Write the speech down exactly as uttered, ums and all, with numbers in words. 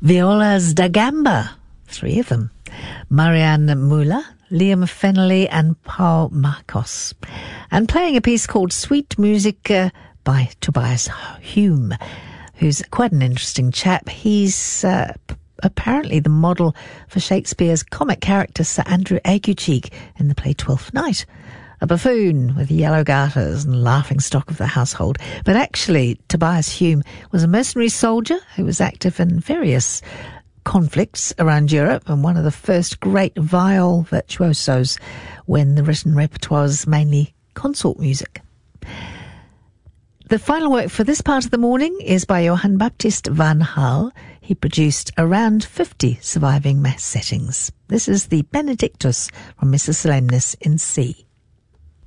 Violas da Gamba, three of them. Marianne Müller, Liam Fennelly and Paul Marcos. And playing a piece called Sweet Music uh, by Tobias Hume, who's quite an interesting chap. He's uh, p- apparently the model for Shakespeare's comic character Sir Andrew Aguecheek in the play Twelfth Night. A buffoon with yellow garters and laughing stock of the household. But actually, Tobias Hume was a mercenary soldier who was active in various conflicts around Europe and one of the first great viol virtuosos when the written repertoire was mainly consort music. The final work for this part of the morning is by Johann Baptist van Hal. He produced around fifty surviving mass settings. This is the Benedictus from Missus Solemnis in C.